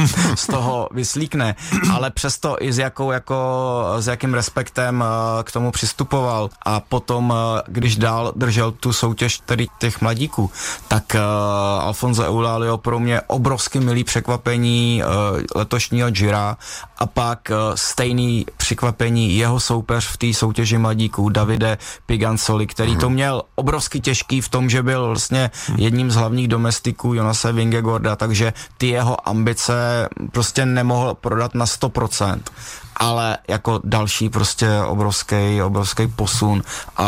z toho vyslíkne, ale přesto i s jakou, jako, s jakým respektem k tomu přistupoval a potom, když dál držel tu soutěž tedy těch mladíků, tak Alfonso Eulálio pro mě obrovsky milý překvapení letošního Gira a pak stejný překvapení jeho soupeř v té soutěži mladíků Davide Pigansoli, který to měl obrovsky těžký v tom, že byl vlastně jedním z hlavních domestiků Jonase Vingegaarda, takže ty jeho ambice prostě nemohl prodat na sto procent. Ale jako další prostě obrovský, obrovský posun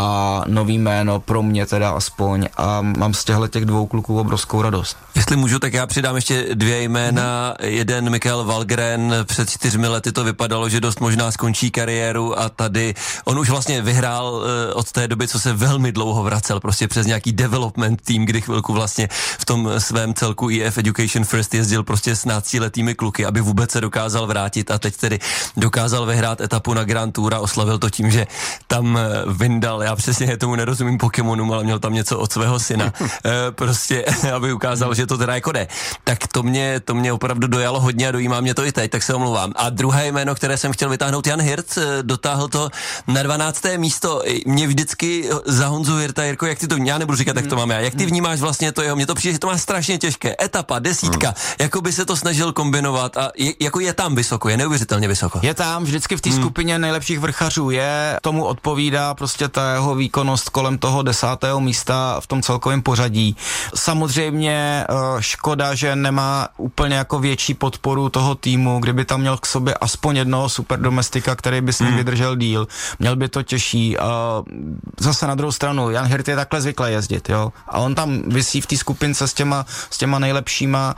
a nový jméno pro mě teda aspoň a mám z těchto těch dvou kluků obrovskou radost. Jestli můžu, tak já přidám ještě dvě jména. Hmm. Jeden Mikael Valgren, před čtyřmi lety to vypadalo, že dost možná skončí kariéru a tady on už vlastně vyhrál uh, od té doby, co se velmi dlouho vracel, prostě přes nějaký development tým, kdy chvilku vlastně v tom svém celku E F Education First jezdil prostě s náctiletými kluky, aby vůbec se dokázal vrátit a teď tedy dokázal vyhrát etapu na Grand Tour a oslavil to tím, že tam vyndal, já přesně tomu nerozumím Pokémonům, ale měl tam něco od svého syna, e, prostě, aby ukázal, že to teda jako jde. Tak to mě, to mě opravdu dojalo hodně a dojímá mě to i teď, tak se omlouvám. A druhé jméno, které jsem chtěl vytáhnout, Jan Hirt, dotáhl to na dvanácté místo. Mě vždycky za Honzu Hirta, Jirko, jak ty to, já nebudu říkat, jak to mám já, jak ty vnímáš vlastně to jeho, mně to přijde, že to má strašně těžké. Etapa, desítka, jako by se to snažil kombinovat a je, jako je tam vysoko, je neuvěřitelně vysoko. Je tam vždycky v té hmm. skupině nejlepších vrchařů, je, tomu odpovídá prostě ta jeho výkonnost kolem toho desátého místa v tom celkovém pořadí. Samozřejmě škoda, že nemá úplně jako větší podporu toho týmu, kdyby tam měl k sobě aspoň jednoho superdomestika, který by s ním hmm. vydržel díl. Měl by to těžší. Zase na druhou stranu, Jan Hirt je takhle zvyklý jezdit, jo. A on tam visí v té skupince s těma, s těma nejlepšíma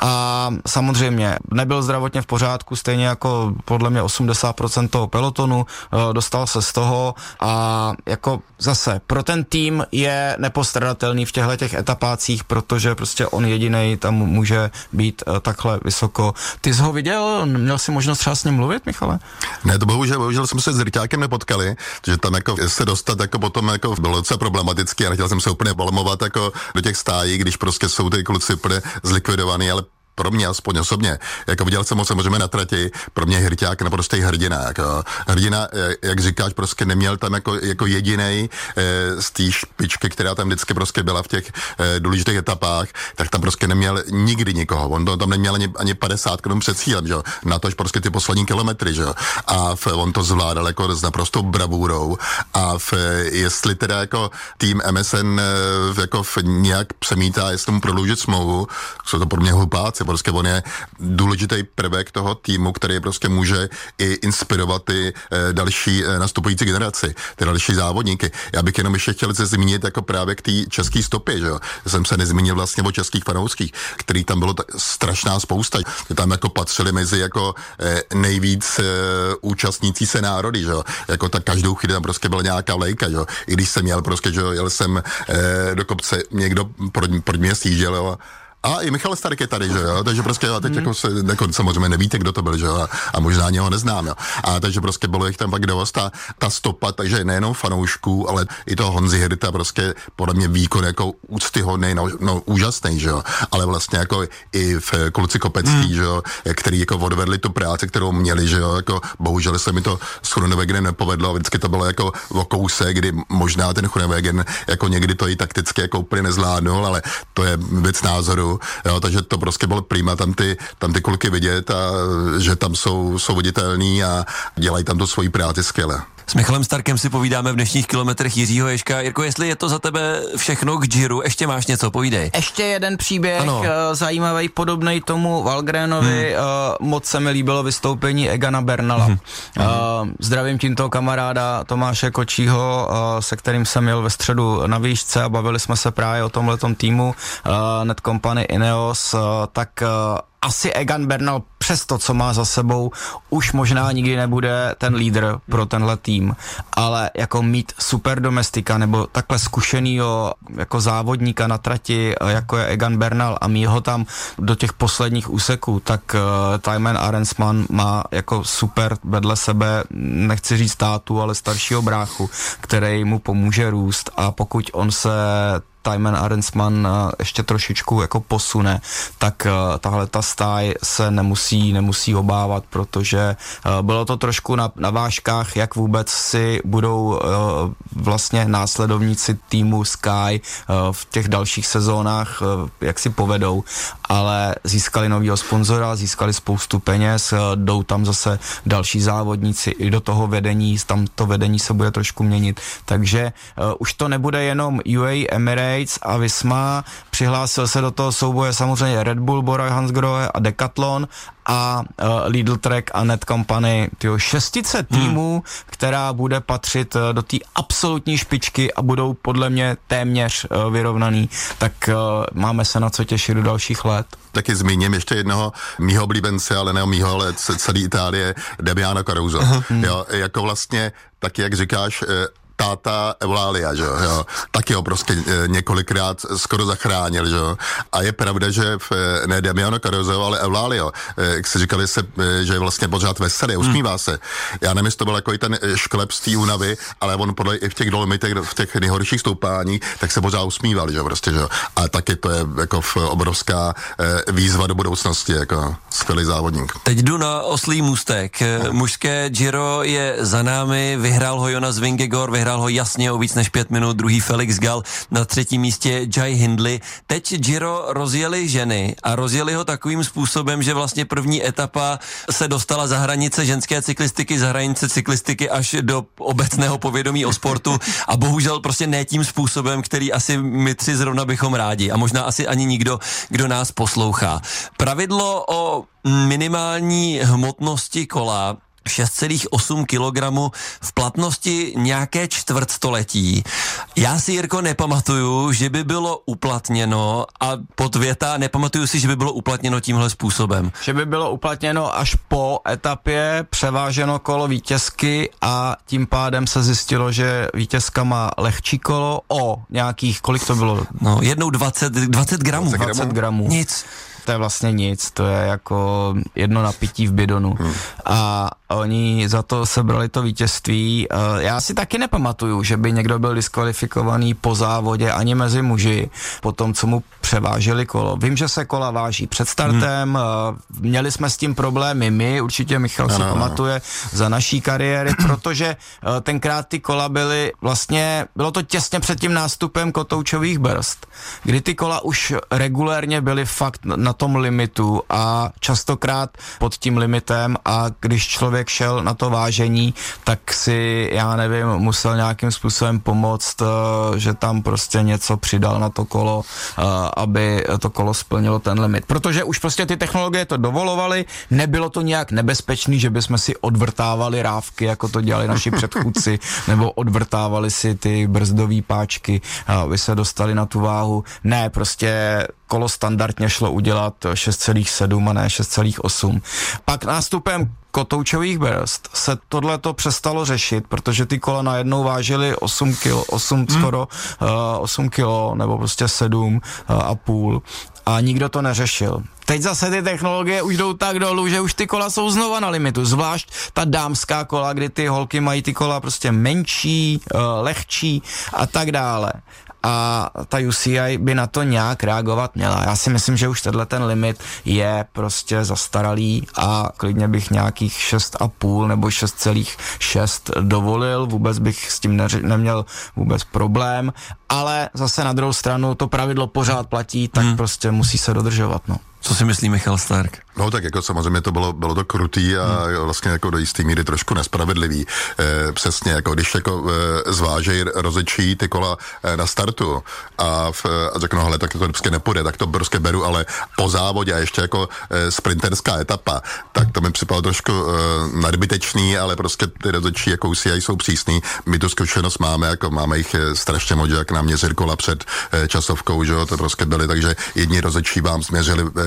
a samozřejmě nebyl zdravotně v pořádku, stejně jako podle mě osmdesát procent toho pelotonu, dostal se z toho a jako zase pro ten tým je nepostradatelný v těchto těch etapácích, protože prostě on jedinej tam může být takhle vysoko. Ty jsi ho viděl? Měl jsi možnost třeba s ním mluvit, Michale? Ne, to bohužel, bohužel jsme se s Ryťákem nepotkali, že tam jako se dostat jako potom jako bylo docela problematický a nechtěl jsem se úplně balmovat jako do těch stájí, když prostě jsou ty kluci úplně zlikvidovaný, ale pro mě aspoň osobně, jako viděl jsem ho samozřejmě na trati, pro mě Hirťák naprostý hrdina, jako hrdina, jak říkáš, prostě neměl tam jako, jako jedinej e, z té špičky, která tam vždycky prostě byla v těch e, důležitých etapách, tak tam prostě neměl nikdy nikoho, on to, tam neměl ani, ani padesát kilometrů před cílem, že jo, natož prostě ty poslední kilometry, že jo, a v, on to zvládal jako s naprostou bravůrou a v, jestli teda jako tým M S N e, jako v, nějak přemítá, jestli mu prodloužit smlouvu, jsou to pro mě hlupáci. Prostě on je důležitý prvek toho týmu, který prostě může i inspirovat ty e, další e, nastupující generaci, ty další závodníky. Já bych jenom ještě chtěl se zmínit jako právě k té české stopě, že jo. Já jsem se nezmínil vlastně o českých fanouškých, který tam bylo tak strašná spousta. Ty tam jako patřili mezi jako e, nejvíc e, účastnící se národy, že jo. Jako tak každou chvíli tam prostě byla nějaká lejka, že jo. I když jsem jel prostě, že jo, jel jsem e, do kopce, někdo pod, pod mě sjížděl, jo. A i Michal Stark je tady, že jo, takže prostě a teď mm. jako, se, jako samozřejmě nevíte, kdo to byl, že jo, a, a možná ani ho neznám, jo. A takže prostě bylo jich tam pak dost a ta stopa, takže nejenom fanoušků, ale i toho Honzy Hirta prostě podle mě výkon jako úctyhodný, no, no úžasný, že jo, ale vlastně jako i v kluci Kopecký, mm. že jo, který jako odvedli tu práci, kterou měli, že jo, jako bohužel se mi to s Groenewegen nepovedlo, vždycky to bylo jako o kouse, kdy možná ten Groenewegen jako někdy to i takticky jako úplně nezvládnul, ale to je věc názoru. Jo, takže to prostě bylo prima tam ty, tam ty kluky vidět a že tam jsou, jsou viditelní a dělají tam tu svoji práci skvěle. S Michalem Starkem si povídáme v dnešních kilometrech Jiřího Ježka. Jirko, jestli je to za tebe všechno k Giru, ještě máš něco, povídej. Ještě jeden příběh, ano. zajímavý, podobnej tomu Valgrenovi, hmm. moc se mi líbilo vystoupení Egana Bernala. Hmm. Zdravím tímto kamaráda Tomáše Kočího, se kterým jsem jel ve středu na výšce a bavili jsme se právě o tomhletom týmu Net Company Ineos, tak asi Egan Bernal přes to, co má za sebou, už možná nikdy nebude ten lídr pro tenhle tým, ale jako mít super domestika nebo takhle zkušenýho jako závodníka na trati, jako je Egan Bernal a mít ho tam do těch posledních úseků, tak uh, Thymen Arensman má jako super vedle sebe, nechci říct tátu, ale staršího bráchu, který mu pomůže růst, a pokud on se Thymen Arensman ještě trošičku jako posune, tak uh, tahle ta stáj se nemusí, nemusí obávat, protože uh, bylo to trošku na, na vážkách, jak vůbec si budou uh, vlastně následovníci týmu Sky uh, v těch dalších sezónách, uh, jak si povedou, ale získali novýho sponzora, získali spoustu peněz, uh, jdou tam zase další závodníci i do toho vedení, tam to vedení se bude trošku měnit, takže uh, už to nebude jenom U A E Emirates a Visma, přihlásil se do toho souboje samozřejmě Red Bull, Bora Hansgrohe a Decathlon a uh, Lidl Trek a Net Company, tyjo, šestice týmů, hmm. která bude patřit uh, do té absolutní špičky a budou podle mě téměř uh, vyrovnaný, tak uh, máme se na co těšit do dalších let. Taky zmíním ještě jednoho mýho oblíbence, ale ne mýho, ale celý Itálie, Damiano Caruso. Uh-huh. Jo, jako vlastně, taky jak říkáš, táta Eulalia, že jo, taky ho prostě e, několikrát skoro zachránil, že jo, a je pravda, že v, ne Damiano Caruso, ale Eulalio, e, jak si říkali se, e, že je vlastně pořád veselý, usmívá hmm. se. Já nevím, jestli to byl jako i ten šklep z té únavy, ale on podle i v těch dolomitech, v těch nejhorších stoupáních, tak se pořád usmíval, že jo, prostě, že jo, a taky to je jako v obrovská e, výzva do budoucnosti, jako skvělý závodník. Teď jdu na oslý můstek. Mužské Giro je za námi, vyhrál ho Jonas Vingegaard, vyhrál ho jasně o víc než pět minut, druhý Felix Gall, na třetím místě Jai Hindley. Teď Giro rozjeli ženy a rozjeli ho takovým způsobem, že vlastně první etapa se dostala za hranice ženské cyklistiky, za hranice cyklistiky až do obecného povědomí o sportu a bohužel prostě ne tím způsobem, který asi my tři zrovna bychom rádi a možná asi ani nikdo, kdo nás poslouchá. Pravidlo o minimální hmotnosti kola šest celá osm kilogramů v platnosti nějaké čtvrtstoletí. Já si, Jirko, nepamatuju, že by bylo uplatněno a podvěta, nepamatuju si, že by bylo uplatněno tímhle způsobem. Že by bylo uplatněno až po etapě, převáženo kolo vítězky a tím pádem se zjistilo, že vítězka má lehčí kolo o nějakých, kolik to bylo? No, jednou dvacet, dvacet gramů. dvacet gramů. Nic. To je vlastně nic, to je jako jedno napití v bidonu. Hmm. A oni za to sebrali to vítězství. Já si taky nepamatuju, že by někdo byl diskvalifikovaný po závodě ani mezi muži, po tom, co mu převáželi kolo. Vím, že se kola váží před startem, hmm. měli jsme s tím problémy my, určitě Michal si pamatuje za naší kariéry, protože tenkrát ty kola byly vlastně, bylo to těsně před tím nástupem kotoučových brzd, kdy ty kola už regulérně byly fakt na tom limitu a častokrát pod tím limitem a když člověk šel na to vážení, tak si, já nevím, musel nějakým způsobem pomoct, že tam prostě něco přidal na to kolo, aby to kolo splnilo ten limit. Protože už prostě ty technologie to dovolovaly, nebylo to nějak nebezpečný, že bychom si odvrtávali rávky, jako to dělali naši předchůdci, nebo odvrtávali si ty brzdové páčky, aby se dostali na tu váhu. Ne, prostě kolo standardně šlo udělat šest celá sedm a ne šest celá osm. Pak nástupem kotoučových brzd se tohleto přestalo řešit, protože ty kola najednou vážily osm kilo, osm hmm. skoro uh, osm kilo, nebo prostě sedm uh, a půl. A nikdo to neřešil. Teď zase ty technologie už jdou tak dolů, že už ty kola jsou znova na limitu, zvlášť ta dámská kola, kdy ty holky mají ty kola prostě menší, uh, lehčí a tak dále. A ta U C I by na to nějak reagovat měla. Já si myslím, že už tenhle ten limit je prostě zastaralý a klidně bych nějakých šest a půl nebo šest celá šest dovolil, vůbec bych s tím neři- neměl vůbec problém, ale zase na druhou stranu to pravidlo pořád platí, tak hmm. prostě musí se dodržovat, no. Co si myslí Michal Stark? No tak jako samozřejmě to bylo, bylo to krutý a hmm. vlastně jako do jistý míry trošku nespravedlivý. E, přesně, jako když jako e, zvážejí rozečí ty kola e, na startu a, v, a řeknou, hele, tak to prostě nepůjde, tak to prostě beru, ale po závodě a ještě jako e, sprinterská etapa, tak to mi připadalo trošku e, nadbytečný, ale prostě ty rozečí jako U C I jsou přísný. My tu zkušenost máme, jako máme jich strašně moc, jak nám měřili kola před e, časovkou, že jo, to prostě byly, takže jedni rozečí vám změřili e,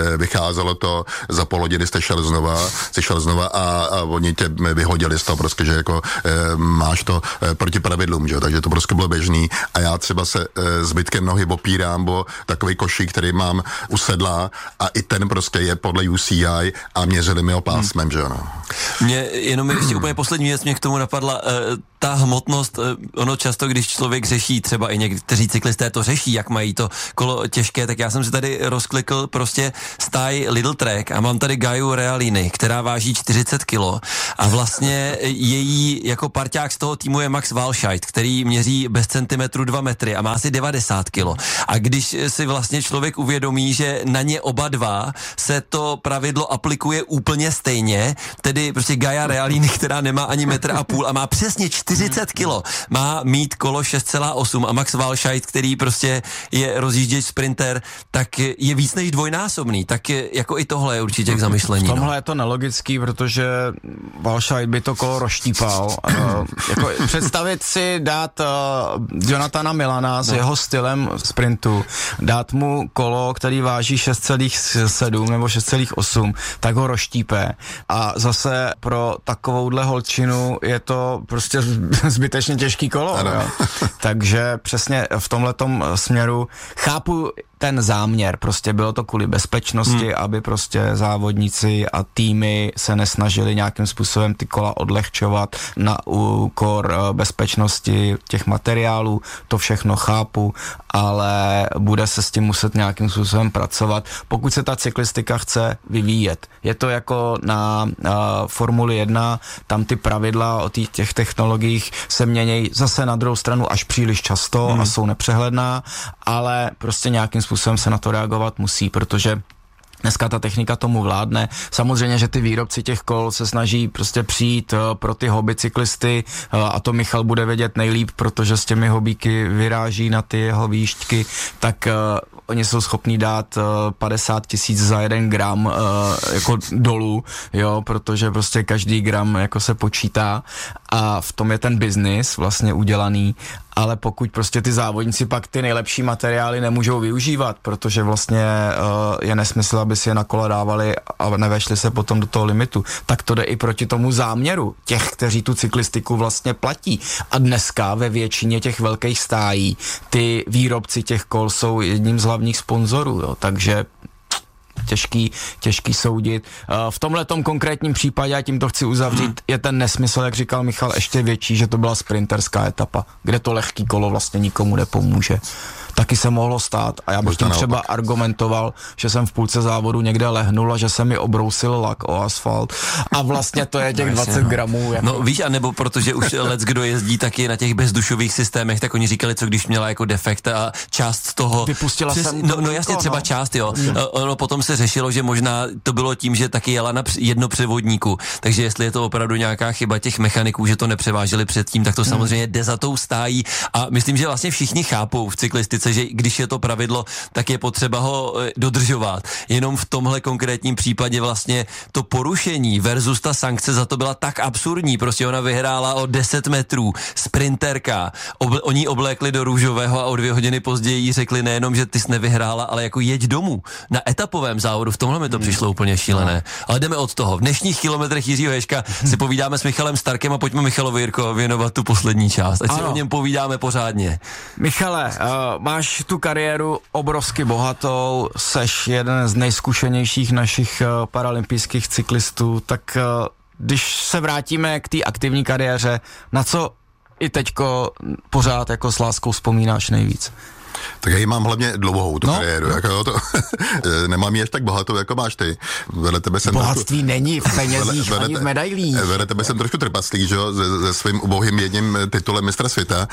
vycházelo to, za půl hodiny jste šel znova, jste šel znova a, a oni tě vyhodili z toho prostě, že jako e, máš to e, proti pravidlům, že? Takže to prostě bylo běžný a já třeba se e, zbytkem nohy opírám, bo takový košík, který mám u sedla a i ten prostě je podle U C I a měřili mi ho pásmem, hmm. že ano. Mě jenom ještě úplně poslední věc mě k tomu napadla, e, ta hmotnost, e, ono často, když člověk řeší, třeba i někteří cyklisté to řeší, jak mají to kolo těžké, tak já jsem si tady rozklikl prostě stáj Lidl Trek a mám tady Gaju Realini, která váží čtyřicet kilo a vlastně její jako parťák z toho týmu je Max Walscheid, který měří bez centimetru dva metry a má asi devadesát kilo. A když si vlastně člověk uvědomí, že na ně oba dva se to pravidlo aplikuje úplně stejně, tedy prostě Gaja Realini, která nemá ani metr a půl a má přesně čtyřicet kilo, má mít kolo šest celá osm a Max Walscheid, který prostě je rozjížděč sprinter, tak je víc než dvojnásobný, tak je, jako i tohle je určitě k zamyšlení. V tomhle no. je to nelogický, protože Walscheid by to kolo rozštípal. uh, jako představit si dát uh, Jonathana Milana s jeho stylem sprintu, dát mu kolo, který váží šest celá sedm nebo šest celá osm, tak ho rozštípe. A zase pro takovouhle holčinu je to prostě zbytečně těžký kolo. Takže přesně v tomhletom směru chápu ten záměr, prostě bylo to kvůli bezpečnosti, hmm. aby prostě závodníci a týmy se nesnažili nějakým způsobem ty kola odlehčovat na úkor bezpečnosti těch materiálů, to všechno chápu, ale bude se s tím muset nějakým způsobem pracovat, pokud se ta cyklistika chce vyvíjet. Je to jako na uh, Formuli jedna, tam ty pravidla o tý, těch technologiích se mění zase na druhou stranu až příliš často hmm. a jsou nepřehledná, ale prostě nějakým způsobem se na to reagovat musí, protože dneska ta technika tomu vládne. Samozřejmě, že ty výrobci těch kol se snaží prostě přijít uh, pro ty hobby cyklisty uh, a to Michal bude vědět nejlíp, protože s těmi hobíky vyráží na ty jeho výšťky, tak uh, oni jsou schopní dát uh, padesát tisíc za jeden gram uh, jako dolů, jo, protože prostě každý gram jako se počítá a v tom je ten biznis vlastně udělaný, ale pokud prostě ty závodníci pak ty nejlepší materiály nemůžou využívat, protože vlastně uh, je nesmysl, aby si je na kola dávali a nevešli se potom do toho limitu, tak to jde i proti tomu záměru těch, kteří tu cyklistiku vlastně platí. A dneska ve většině těch velkých stájí ty výrobci těch kol jsou jedním z hlavních sponzorů, jo, takže těžký, těžký soudit. V tomhletom konkrétním případě, a tím to chci uzavřít, hmm. je ten nesmysl, jak říkal Michal, ještě větší, že to byla sprinterská etapa, kde to lehký kolo vlastně nikomu nepomůže. Taky se mohlo stát a já bych tím třeba argumentoval, že jsem v půlce závodu někde lehnul a že se mi obrousil lak o asfalt a vlastně to je těch dvacet gramů. Jako... No víš, anebo protože už lec, kdo jezdí taky na těch bezdušových systémech, tak oni říkali, co když měla jako defekt a část toho... Vypustila přes, jsem... No, no jasně, no. třeba část, jo. No. Ono potom se řešilo, že možná to bylo tím, že taky jela na jednopřevodníku, takže jestli je to opravdu nějaká chyba těch mechaniků, že to nepřeváželi předtím, tak to hmm. samozřejmě jde za tou stájí a myslím, že vlastně všichni chápou v cyklistice, že když je to pravidlo, tak je potřeba ho dodržovat. Jenom v tomhle konkrétním případě vlastně to porušení versus ta sankce za to byla tak absurdní. Prostě ona vyhrála o deset metrů, sprinterka. Obl- oni oblékli do růžového a o dvě hodiny později jí řekli nejenom, že ty jsi nevyhrála, ale jako jeď domů. Na etapovém závodu, v tomhle mi to přišlo úplně šílené. Ale jdeme od toho. V dnešních kilometrech Jiřího Ježka si povídáme s Michalem Starkem a pojďme Michalovi, Jirko, věnovat tu poslední část. Ať si o něm povídáme pořádně. Michale, uh, máš tu kariéru obrovsky bohatou, seš jeden z nejzkušenějších našich uh, paralympijských cyklistů, tak uh, když se vrátíme k té aktivní kariéře, na co i teďko pořád jako s láskou vzpomínáš nejvíc? Tak já ji mám hlavně dlouhou, tu no, kariéru, no. Jako, jo, to, nemám ji až tak bohatou, jako máš ty. Vedle tebe jsem bohatství trošku, není v penězích, vedle, ani v medailích. Vedle tebe jsem trošku trpaslík, že jo, se, se svým ubohým jedním titulem mistra světa,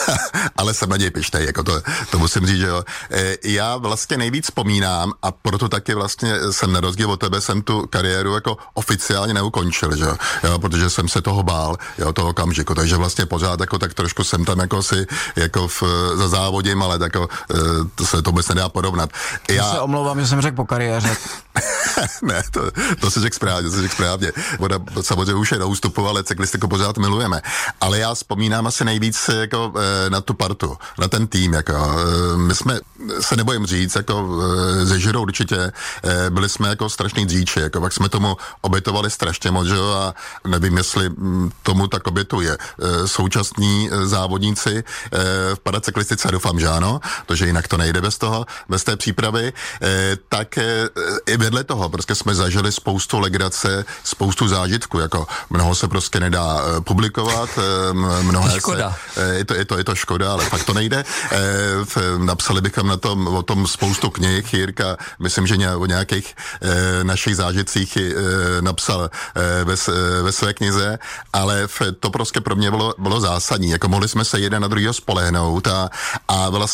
ale jsem na něj pištej, jako to, to musím říct, že jo. Já vlastně nejvíc vzpomínám a proto taky vlastně jsem na rozdíl od tebe jsem tu kariéru jako oficiálně neukončil, že jo, jo, protože jsem se toho bál, jo, toho okamžiku, takže vlastně pořád jako tak trošku jsem tam jako si, jako v, za závodím, ale jako, to se to vůbec nedá porovnat. Já se omlouvám, že jsem řekl po kariéře. Ne, to, to se řekl správně, to se řekl správně. Ona samozřejmě už je na ústupu, ale cyklistiku pořád milujeme. Ale já vzpomínám asi nejvíc jako na tu partu, na ten tým. Jako. My jsme, se nebojím říct, jako ze Žirou určitě byli jsme jako strašný dříči, jako pak jsme tomu obětovali strašně moc, jo, a nevím, jestli tomu tak obětuje. Současní závodníci v paracyklistice, doufám, že ano, protože jinak to nejde bez toho, bez té přípravy, tak i vedle toho prostě jsme zažili spoustu legrace, spoustu zážitků, jako mnoho se prostě nedá publikovat, mnoho škoda. Se, je, to, je, to, je to škoda, ale fakt to nejde. Napsali bychom na tom, o tom spoustu knih, Jirka, myslím, že o nějakých našich zážitcích napsal ve, ve své knize, ale to prostě pro mě bylo, bylo zásadní, jako mohli jsme se jeden na druhýho spolehnout a, a vlastně